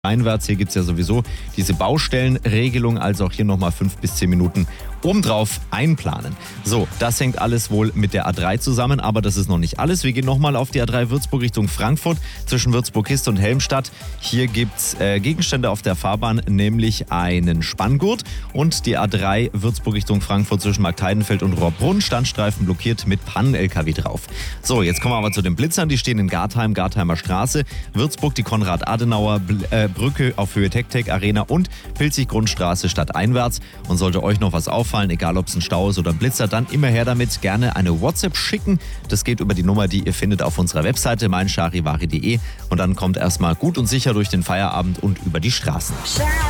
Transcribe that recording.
Einwärts, hier gibt es ja sowieso diese Baustellenregelung, also auch hier nochmal 5 bis 10 Minuten obendrauf einplanen. So, das hängt alles wohl mit der A3 zusammen, aber das ist noch nicht alles. Wir gehen nochmal auf die A3 Würzburg Richtung Frankfurt zwischen Würzburg-Hist und Helmstadt. Hier gibt es Gegenstände auf der Fahrbahn, nämlich einen Spanngurt und die A3 Würzburg Richtung Frankfurt zwischen Marktheidenfeld und Rohrbrunn. Standstreifen blockiert mit Pannen-LKW drauf. So, jetzt kommen wir aber zu den Blitzern. Die stehen in Gartheim, Gartheimer Straße, Würzburg, die Konrad-Adenauer-Brücke auf Höhe Tec-Tec Arena und Pilzig-Grundstraße stadteinwärts. Und sollte euch noch was auffallen, egal ob es ein Stau ist oder ein Blitzer, dann immer her damit. Gerne eine WhatsApp schicken. Das geht über die Nummer, die ihr findet auf unserer Webseite meincharivari.de und dann kommt erstmal gut und sicher durch den Feierabend und über die Straßen.